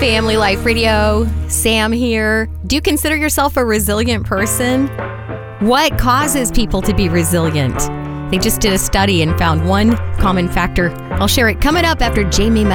Family Life Radio, Sam here. Do you consider yourself a resilient person? What causes people to be resilient? They just did a study and found one common factor. I'll share it coming up after Jamie